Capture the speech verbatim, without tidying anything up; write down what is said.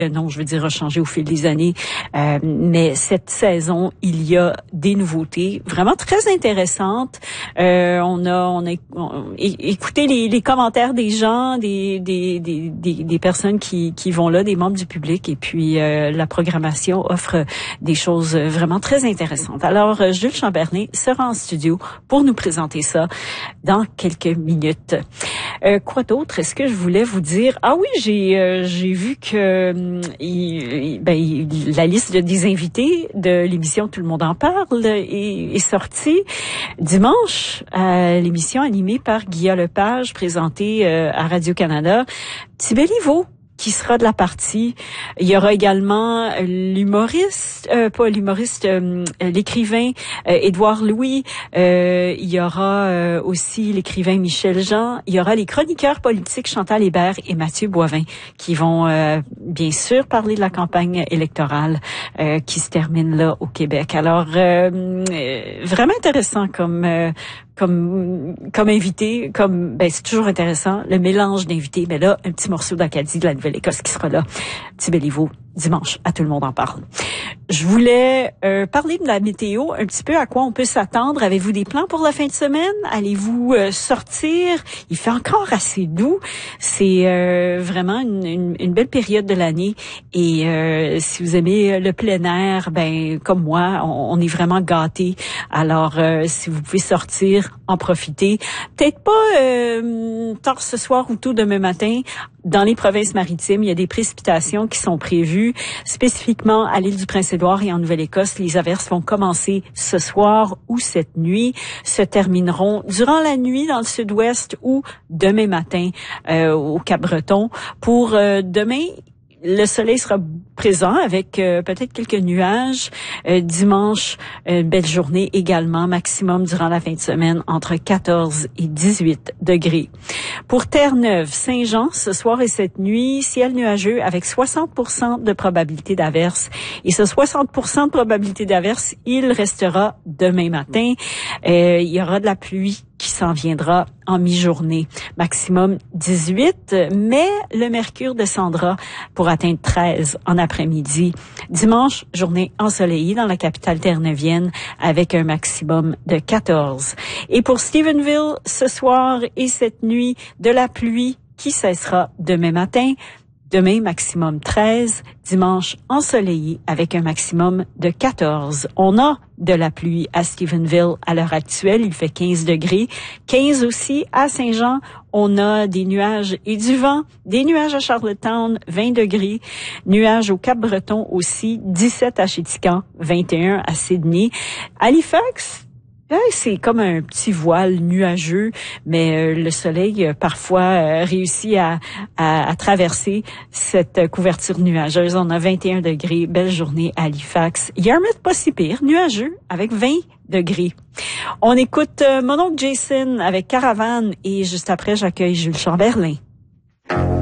Non, je veux dire, a changé au fil des années. Euh, mais cette saison, il y a des nouveautés vraiment très intéressantes. Euh, on a, on a on, écouté les, les commentaires des gens, des, des, des, des, des personnes qui, qui vont là, des membres du public. Et puis, euh, la programmation offre des choses vraiment très intéressantes. Alors, Jules Chamberlain sera en studio pour nous présenter ça dans quelques minutes. Euh, quoi d'autre? Est-ce que je voulais vous dire? Ah oui, j'ai euh, j'ai vu que euh, il, ben, il, la liste des invités de l'émission Tout le monde en parle est, est sortie dimanche à l'émission animée par Guillaume Lepage, présentée euh, à Radio-Canada. Thibet-Liveau qui sera de la partie. Il y aura également l'humoriste, euh, pas l'humoriste, euh, l'écrivain euh, Édouard Louis. Euh, il y aura euh, aussi l'écrivain Michel Jean. Il y aura les chroniqueurs politiques Chantal Hébert et Mathieu Boivin qui vont euh, bien sûr parler de la campagne électorale euh, qui se termine là au Québec. Alors, euh, vraiment intéressant comme... Euh, comme comme invité, comme ben c'est toujours intéressant le mélange d'invités, mais là un petit morceau d'Acadie de la Nouvelle-Écosse qui sera là. Thibet-Liveau dimanche à Tout le monde en parle. Je voulais euh, parler de la météo, un petit peu à quoi on peut s'attendre. Avez-vous des plans pour la fin de semaine? Allez-vous euh, sortir? Il fait encore assez doux. C'est euh, vraiment une, une, une belle période de l'année. Et euh, si vous aimez le plein air, ben comme moi, on, on est vraiment gâtés. Alors, euh, si vous pouvez sortir, en profiter. Peut-être pas euh, tard ce soir ou tôt demain matin. Dans les provinces maritimes, il y a des précipitations qui sont prévues, spécifiquement à l'île du Prince-Édouard et en Nouvelle-Écosse. Les averses vont commencer ce soir ou cette nuit, se termineront durant la nuit dans le sud-ouest ou demain matin euh, au Cap-Breton. Pour euh, demain, le soleil sera présent avec euh, peut-être quelques nuages. Euh, dimanche, une belle journée également, maximum durant la fin de semaine entre quatorze et dix-huit degrés. Pour Terre-Neuve, Saint-Jean, ce soir et cette nuit, ciel nuageux avec soixante pour cent de probabilité d'averse. Et ce soixante pour cent de probabilité d'averse, il restera demain matin. Euh, il y aura de la pluie qui s'en viendra en mi-journée. Maximum dix-huit, mais le mercure descendra pour atteindre treize en après-midi. Dimanche, journée ensoleillée dans la capitale terre-neuvienne avec un maximum de quatorze. Et pour Stephenville, ce soir et cette nuit, de la pluie qui cessera demain matin. Demain, maximum treize. Dimanche, ensoleillé avec un maximum de quatorze. On a de la pluie à Stephenville à l'heure actuelle. Il fait quinze degrés. quinze aussi à Saint-Jean. On a des nuages et du vent. Des nuages à Charlottetown, vingt degrés. Nuages au Cap-Breton aussi, dix-sept à Chéticamp, vingt et un à Sydney. Halifax, c'est comme un petit voile nuageux, mais euh, le soleil euh, parfois euh, réussit à, à, à traverser cette euh, couverture nuageuse. On a vingt et un degrés, belle journée à Halifax. Yarmouth, pas si pire, nuageux avec vingt degrés. On écoute euh, mon oncle Jason avec Caravane et juste après, j'accueille Jules Chamberlain.